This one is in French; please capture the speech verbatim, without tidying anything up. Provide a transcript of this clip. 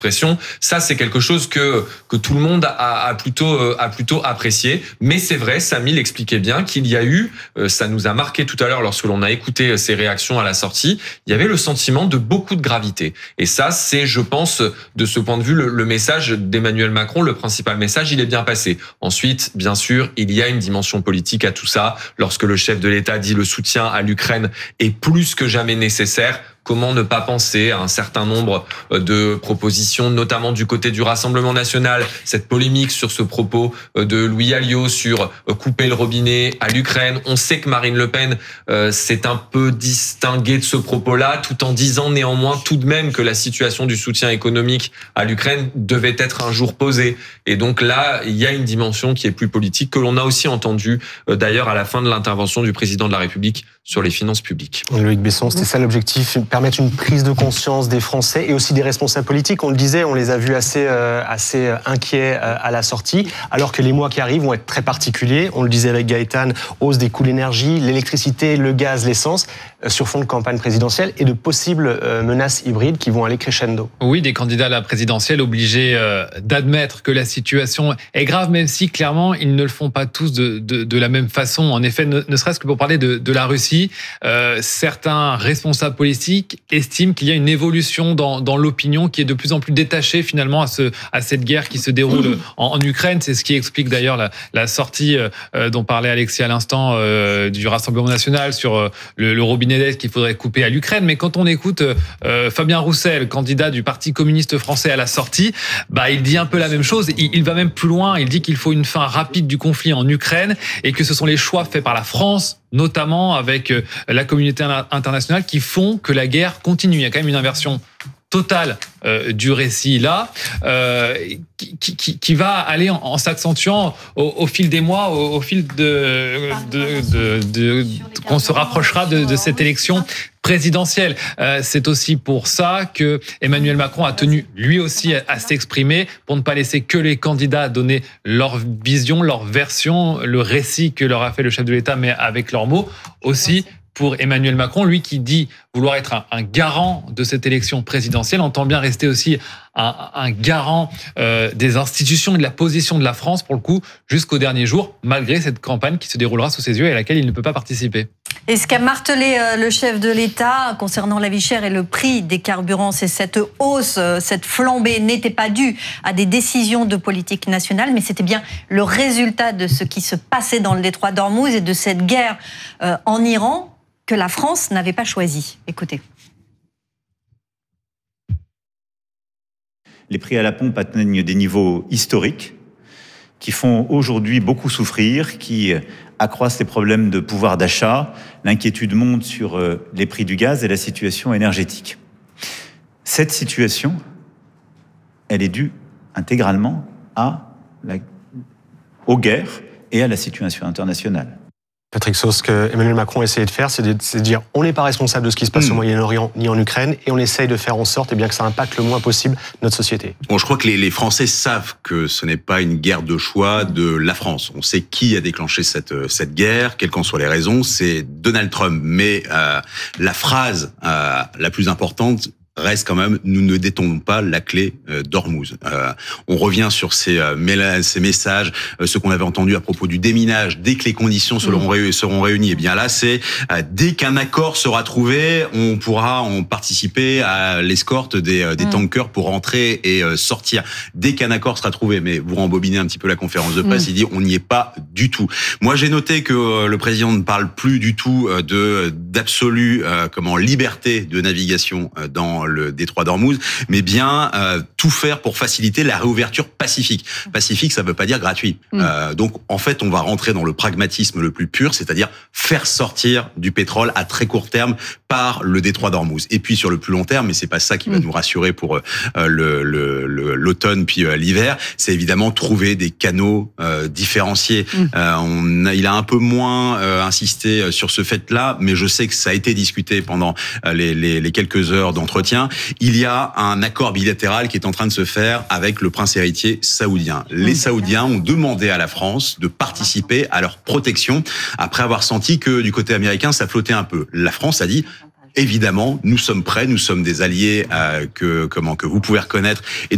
pression. Ça, c'est quelque chose que que tout le monde a, a plutôt a plutôt apprécié. Mais c'est vrai, Samy l'expliquait bien, qu'il y a eu, ça nous a marqué tout à l'heure lorsque l'on a écouté ses réactions à la sortie, il y avait le sentiment de beaucoup de gravité. Et ça, c'est, je pense, de ce point de vue, le, le message d'Emmanuel Macron, le principal message, il est bien passé. Ensuite, bien sûr, il y a une dimension politique à tout ça. Lorsque le chef de l'État dit le soutien à l'Ukraine est plus que jamais nécessaire, comment ne pas penser à un certain nombre de propositions, notamment du côté du Rassemblement national, cette polémique sur ce propos de Louis Alliot sur couper le robinet à l'Ukraine. On sait que Marine Le Pen euh, s'est un peu distinguée de ce propos-là, tout en disant néanmoins tout de même que la situation du soutien économique à l'Ukraine devait être un jour posée. Et donc là, il y a une dimension qui est plus politique, que l'on a aussi entendue euh, d'ailleurs à la fin de l'intervention du président de la République sur les finances publiques. Loïc Besson, c'était ça l'objectif, permettre une prise de conscience des Français et aussi des responsables politiques. On le disait, on les a vus assez, euh, assez inquiets euh, à la sortie, alors que les mois qui arrivent vont être très particuliers. On le disait avec Gaëtan, hausse des coûts de l'énergie, l'électricité, le gaz, l'essence, euh, sur fond de campagne présidentielle et de possibles euh, menaces hybrides qui vont aller crescendo. Oui, des candidats à la présidentielle obligés euh, d'admettre que la situation est grave, même si clairement ils ne le font pas tous de, de, de la même façon. En effet, ne, ne serait-ce que pour parler de, de la Russie, euh, certains responsables politiques estiment qu'il y a une évolution dans, dans l'opinion qui est de plus en plus détachée finalement à, ce, à cette guerre qui se déroule en, en Ukraine. C'est ce qui explique d'ailleurs la, la sortie euh, dont parlait Alexis à l'instant euh, du Rassemblement national sur euh, le, le robinet d'aide qu'il faudrait couper à l'Ukraine. Mais quand on écoute euh, Fabien Roussel, candidat du Parti communiste français à la sortie, bah, il dit un peu la même chose. Il, il va même plus loin. Il dit qu'il faut une fin rapide du conflit en Ukraine et que ce sont les choix faits par la France, notamment avec la communauté internationale, qui font que la guerre continue. Il y a quand même une inversion totale euh, du récit là, euh, qui, qui, qui va aller en, en s'accentuant au, au fil des mois, au, au fil de, de, de, de, de qu'on se rapprochera de, de cette élection présidentielle. Euh, c'est aussi pour ça que Emmanuel Macron a tenu lui aussi à, à s'exprimer, pour ne pas laisser que les candidats donner leur vision, leur version, le récit que leur a fait le chef de l'État, mais avec leurs mots aussi. Pour Emmanuel Macron, lui qui dit vouloir être un, un garant de cette élection présidentielle, entend bien rester aussi un, un garant euh, des institutions et de la position de la France, pour le coup, jusqu'au dernier jour, malgré cette campagne qui se déroulera sous ses yeux et à laquelle il ne peut pas participer. Et ce qu'a martelé le chef de l'État concernant la vie chère et le prix des carburants, c'est cette hausse, cette flambée n'était pas due à des décisions de politique nationale, mais c'était bien le résultat de ce qui se passait dans le détroit d'Ormuz et de cette guerre en Iran que la France n'avait pas choisi. Écoutez. Les prix à la pompe atteignent des niveaux historiques qui font aujourd'hui beaucoup souffrir, qui accroissent les problèmes de pouvoir d'achat. L'inquiétude monte sur les prix du gaz et la situation énergétique. Cette situation, elle est due intégralement à la, aux guerres et à la situation internationale. Patrick Sauce, ce que Emmanuel Macron a essayé de faire, c'est de, c'est de dire on n'est pas responsable de ce qui se passe mmh. au Moyen-Orient ni en Ukraine, et on essaye de faire en sorte eh bien, que ça impacte le moins possible notre société. Bon, je crois que les, les Français savent que ce n'est pas une guerre de choix de la France. On sait qui a déclenché cette, cette guerre, quelles qu'en soient les raisons, c'est Donald Trump. Mais euh, la phrase euh, la plus importante reste quand même, nous ne détenons pas la clé euh, d'Ormuz. Euh, on revient sur ces, euh, ces messages, euh, ce qu'on avait entendu à propos du déminage, dès que les conditions seront, mmh. ré- seront réunies. Et bien là, c'est euh, dès qu'un accord sera trouvé, on pourra en participer à l'escorte des, euh, des mmh. tankers pour rentrer et euh, sortir. Dès qu'un accord sera trouvé, mais vous rembobinez un petit peu la conférence de presse, mmh. il dit on n'y est pas du tout. Moi, j'ai noté que euh, le président ne parle plus du tout euh, de d'absolue euh, comment liberté de navigation euh, dans le détroit d'Ormuz, mais bien euh, tout faire pour faciliter la réouverture pacifique. Pacifique, ça veut pas dire gratuit. Mmh. Euh, donc, en fait, on va rentrer dans le pragmatisme le plus pur, c'est-à-dire faire sortir du pétrole à très court terme par le détroit d'Ormuz. Et puis, sur le plus long terme, mais c'est pas ça qui va mmh. nous rassurer pour euh, le, le, le, l'automne puis euh, l'hiver, c'est évidemment trouver des canaux euh, différenciés. Mmh. Euh, on a, il a un peu moins euh, insisté sur ce fait-là, mais je sais que ça a été discuté pendant euh, les, les, les quelques heures d'entretien. Il y a un accord bilatéral qui est en train de se faire avec le prince héritier saoudien. Les Saoudiens ont demandé à la France de participer à leur protection après avoir senti que du côté américain, ça flottait un peu. La France a dit évidemment, nous sommes prêts, nous sommes des alliés euh, que comment que vous pouvez reconnaître. Et